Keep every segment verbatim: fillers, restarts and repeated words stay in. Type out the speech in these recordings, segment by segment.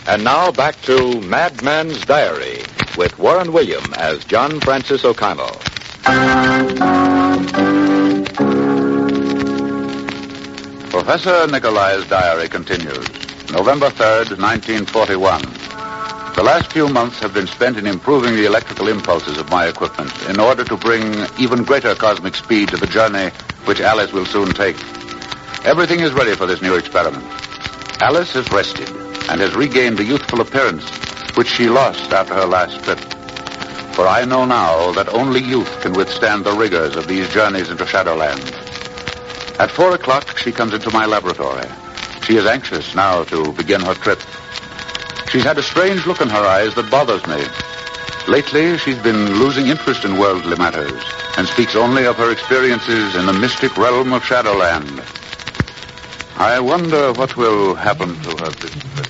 And now back to Madman's Diary with Warren William as John Francis O'Connell. Professor Nikolai's diary continues. November third, nineteen forty-one. The last few months have been spent in improving the electrical impulses of my equipment in order to bring even greater cosmic speed to the journey which Alice will soon take. Everything is ready for this new experiment. Alice is rested and has regained the youthful appearance which she lost after her last trip. For I know now that only youth can withstand the rigors of these journeys into Shadowland. At four o'clock, she comes into my laboratory. She is anxious now to begin her trip. She's had a strange look in her eyes that bothers me. Lately, she's been losing interest in worldly matters and speaks only of her experiences in the mystic realm of Shadowland. I wonder what will happen to her this trip.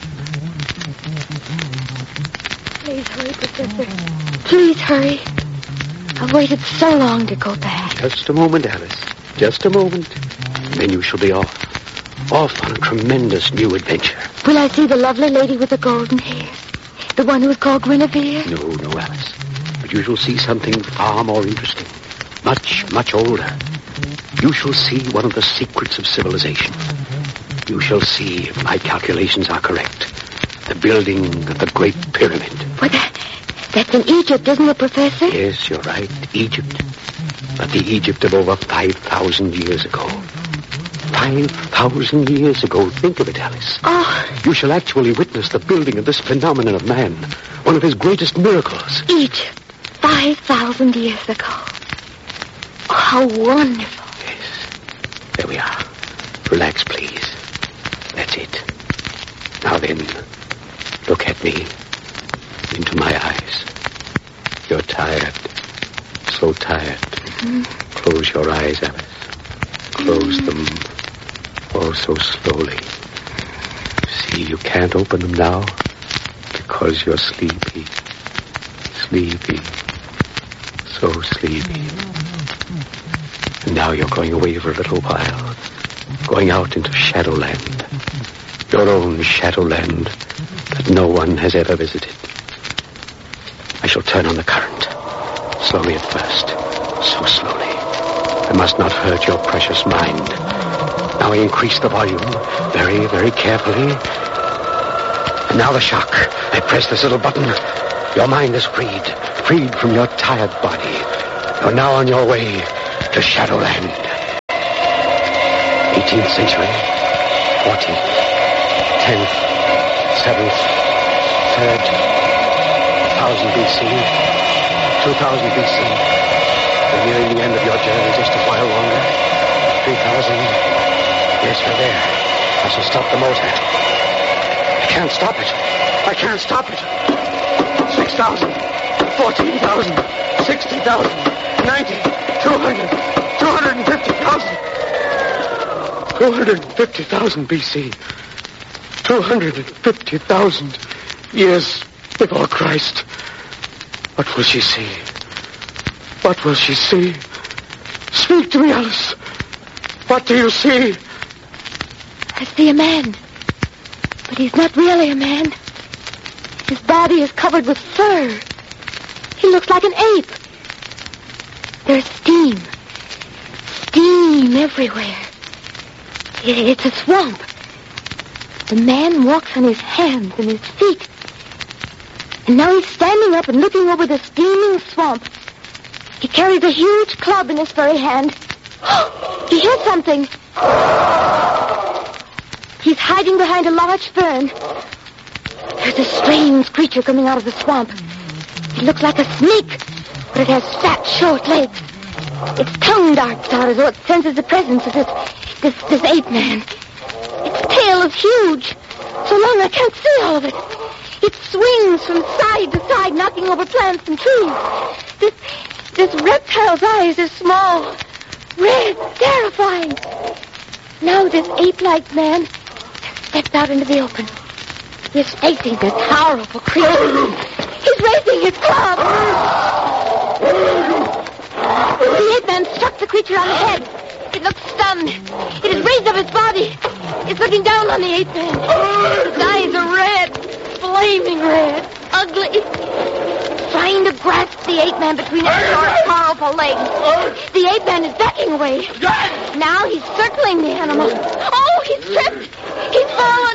Please hurry, Professor. Please hurry. I've waited so long to go back. Just a moment, Alice. Just a moment. Then you shall be off. Off on a tremendous new adventure. Will I see the lovely lady with the golden hair? The one who is called Guinevere? No, no, Alice. But you shall see something far more interesting. Much, much older. You shall see one of the secrets of civilization. You shall see, if my calculations are correct, the building of the Great Pyramid. Well, that, that's in Egypt, isn't it, Professor? Yes, you're right. Egypt. But the Egypt of over five thousand years ago. five thousand years ago. Think of it, Alice. Oh. You shall actually witness the building of this phenomenon of man. One of his greatest miracles. Egypt. five thousand years ago. Oh, how wonderful. Yes. There we are. Relax, please. That's it. Now then, look at me. Into my eyes. You're tired. So tired. Mm. Close your eyes, Alice. Close them. Oh, so slowly. See, you can't open them now because you're sleepy. Sleepy. So sleepy. And now you're going away for a little while. Going out into Shadowland. Your own Shadowland that no one has ever visited. I shall turn on the current. Slowly at first. So slowly. I must not hurt your precious mind. Now I increase the volume very, very carefully. And now the shock. I press this little button. Your mind is freed. Freed from your tired body. You're now on your way to Shadowland. eighteenth century. fourteenth. tenth. seventh. third. one thousand B C. two thousand B C. You're nearing the end of your journey, just a while longer. three thousand. Yes, you're there. I shall stop the motor. I can't stop it. I can't stop it. six thousand. fourteen thousand. sixty thousand. ninety. two hundred. two hundred fifty thousand. two hundred fifty thousand B C. two hundred fifty thousand years before Christ. What will she see? What will she see? Speak to me, Alice. What do you see? I see a man. But he's not really a man. His body is covered with fur. He looks like an ape. There's steam. Steam everywhere. It's a swamp. The man walks on his hands and his feet. And now he's standing up and looking over the steaming swamp. He carries a huge club in his furry hand. He hears something. He's hiding behind a large fern. There's a strange creature coming out of the swamp. It looks like a snake, but it has fat, short legs. Its tongue darts out as though it senses the presence of this, this, this ape man. Its tail is huge, so long I can't see all of it. It swings from side to side, knocking over plants and trees. This, this reptile's eyes are small, red, terrifying. Now this ape-like man steps out into the open. He's facing this powerful creature. He's raising his club. The ape man struck the creature on the head. It looks stunned. It has raised up its body. It's looking down on the ape man. Its eyes are red. flaming red, ugly. He's trying to grasp the ape-man between his short, powerful legs. The ape-man is backing away. Now he's circling the animal. Oh, he's tripped. He's fallen.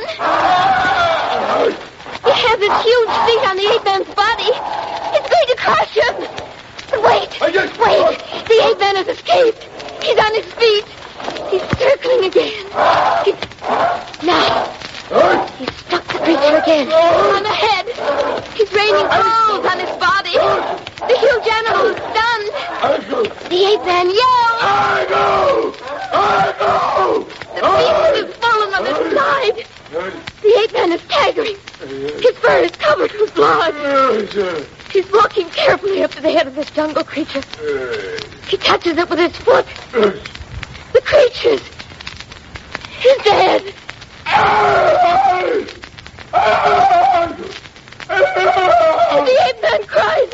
He has his huge feet on the ape-man's body. It's going to crush him. But wait, wait. The ape-man has escaped. He's on his feet. He's circling again. He's... Now, he's struck the creature again. On the head. He's raining blows on his body. The huge animal is stunned. The ape-man yells. I go! I go! The beast has fallen on his side. The ape-man is staggering. His fur is covered with blood. He's walking carefully up to the head of this jungle creature. He touches it with his foot. The creature's is dead. The ape-man cries